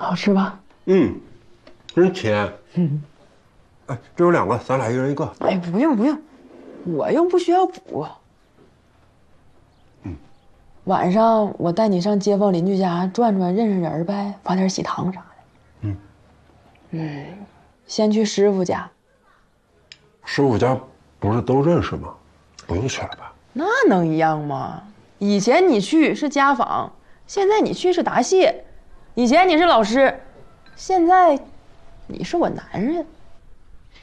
好吃吧？ 嗯，真甜。哎，这有2个，咱俩一人1个。 哎，不用不用，我又不需要补。晚上我带你上街坊邻居家转转，认识人呗，发点喜糖啥的。先去师傅家。 师傅家不是都认识吗？不用去了吧？ 那能一样吗？以前你去是家访，现在你去是答谢。以前你是老师，现在你是我男人。